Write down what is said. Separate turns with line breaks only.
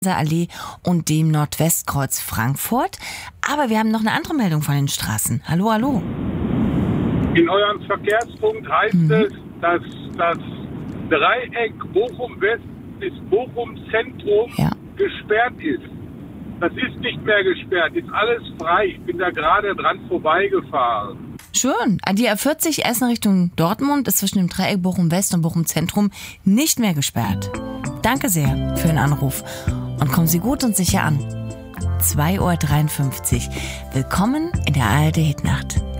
Allee und dem Nordwestkreuz Frankfurt. Aber wir haben noch eine andere Meldung von den Straßen. Hallo, hallo.
In eurem Verkehrspunkt heißt es, dass das Dreieck Bochum-West bis Bochum-Zentrum gesperrt ist. Das ist nicht mehr gesperrt, ist alles frei. Ich bin da gerade dran vorbeigefahren.
Schön. Die A40 Essen Richtung Dortmund ist zwischen dem Dreieck Bochum-West und Bochum-Zentrum nicht mehr gesperrt. Danke sehr für den Anruf und kommen Sie gut und sicher an. 2:53 Uhr. Willkommen in der ARD Hitnacht.